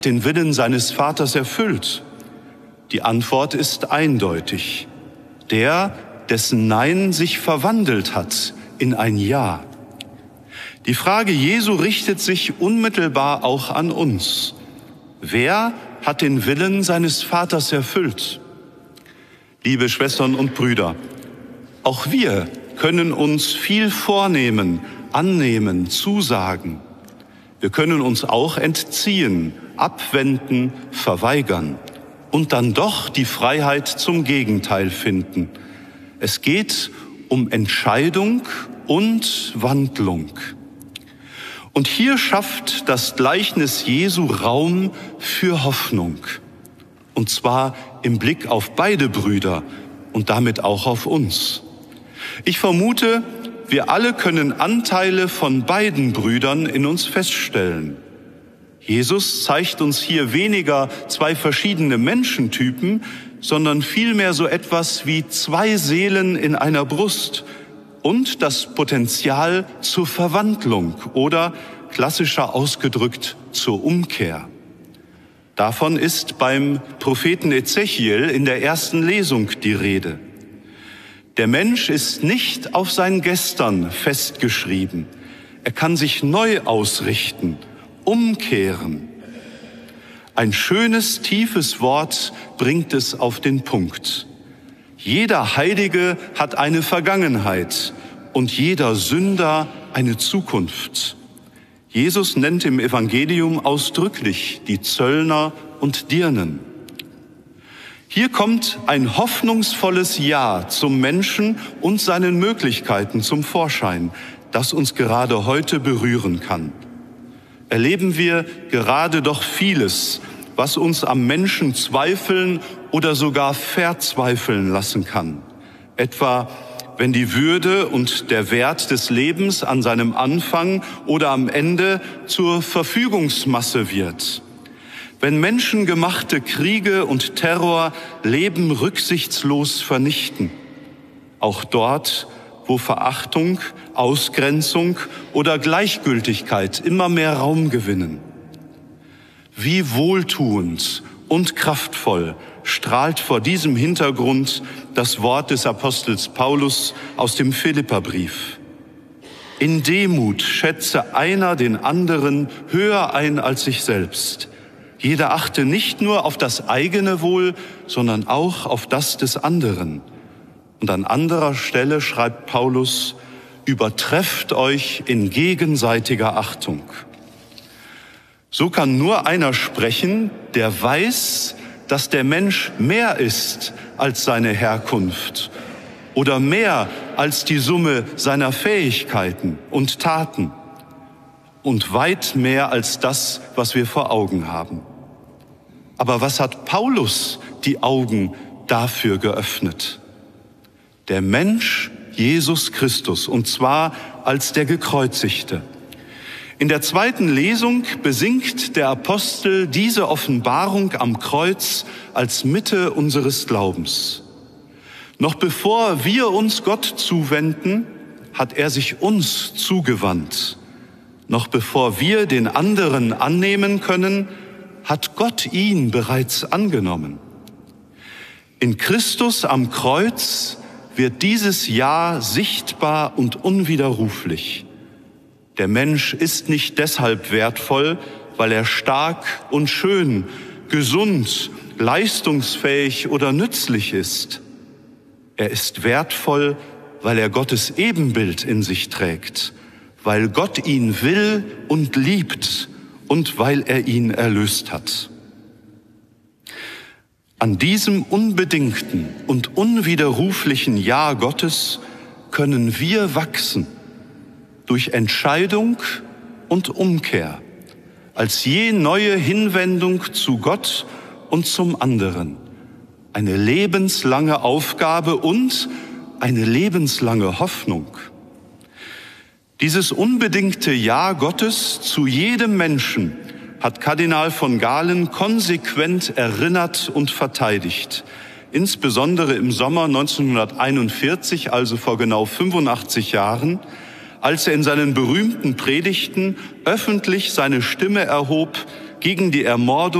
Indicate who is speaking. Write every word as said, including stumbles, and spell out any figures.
Speaker 1: den Willen seines Vaters erfüllt? Die Antwort ist eindeutig. Der, dessen Nein sich verwandelt hat in ein Ja. Die Frage Jesu richtet sich unmittelbar auch an uns. Wer hat den Willen seines Vaters erfüllt? Liebe Schwestern und Brüder, auch wir können uns viel vornehmen, annehmen, zusagen. Wir können uns auch entziehen, abwenden, verweigern und dann doch die Freiheit zum Gegenteil finden. Es geht um Entscheidung und Wandlung. Und hier schafft das Gleichnis Jesu Raum für Hoffnung. Und zwar im Blick auf beide Brüder und damit auch auf uns. Ich vermute, wir alle können Anteile von beiden Brüdern in uns feststellen. Jesus zeigt uns hier weniger zwei verschiedene Menschentypen, sondern vielmehr so etwas wie zwei Seelen in einer Brust und das Potenzial zur Verwandlung oder, klassischer ausgedrückt, zur Umkehr. Davon ist beim Propheten Ezechiel in der ersten Lesung die Rede. Der Mensch ist nicht auf sein Gestern festgeschrieben. Er kann sich neu ausrichten, umkehren. Ein schönes, tiefes Wort bringt es auf den Punkt. Jeder Heilige hat eine Vergangenheit und jeder Sünder eine Zukunft. Jesus nennt im Evangelium ausdrücklich die Zöllner und Dirnen. Hier kommt ein hoffnungsvolles Ja zum Menschen und seinen Möglichkeiten zum Vorschein, das uns gerade heute berühren kann. Erleben wir gerade doch vieles, was uns am Menschen zweifeln oder sogar verzweifeln lassen kann. Etwa, wenn die Würde und der Wert des Lebens an seinem Anfang oder am Ende zur Verfügungsmasse wird. Wenn menschengemachte Kriege und Terror Leben rücksichtslos vernichten. Auch dort, wo Verachtung, Ausgrenzung oder Gleichgültigkeit immer mehr Raum gewinnen. Wie wohltuend und kraftvoll strahlt vor diesem Hintergrund das Wort des Apostels Paulus aus dem Philipperbrief. In Demut schätze einer den anderen höher ein als sich selbst. Jeder achte nicht nur auf das eigene Wohl, sondern auch auf das des anderen. Und an anderer Stelle schreibt Paulus, übertrefft euch in gegenseitiger Achtung. So kann nur einer sprechen, der weiß, dass der Mensch mehr ist als seine Herkunft oder mehr als die Summe seiner Fähigkeiten und Taten und weit mehr als das, was wir vor Augen haben. Aber was hat Paulus die Augen dafür geöffnet? Der Mensch Jesus Christus, und zwar als der Gekreuzigte. In der zweiten Lesung besingt der Apostel diese Offenbarung am Kreuz als Mitte unseres Glaubens. Noch bevor wir uns Gott zuwenden, hat er sich uns zugewandt. Noch bevor wir den anderen annehmen können, hat Gott ihn bereits angenommen. In Christus am Kreuz wird dieses Ja sichtbar und unwiderruflich. Der Mensch ist nicht deshalb wertvoll, weil er stark und schön, gesund, leistungsfähig oder nützlich ist. Er ist wertvoll, weil er Gottes Ebenbild in sich trägt, weil Gott ihn will und liebt und weil er ihn erlöst hat. An diesem unbedingten und unwiderruflichen Ja Gottes können wir wachsen, durch Entscheidung und Umkehr, als je neue Hinwendung zu Gott und zum anderen, eine lebenslange Aufgabe und eine lebenslange Hoffnung. Dieses unbedingte Ja Gottes zu jedem Menschen hat Kardinal von Galen konsequent erinnert und verteidigt, insbesondere im Sommer neunzehnhunderteinundvierzig, also vor genau fünfundachtzig Jahren, als er in seinen berühmten Predigten öffentlich seine Stimme erhob, gegen die Ermordung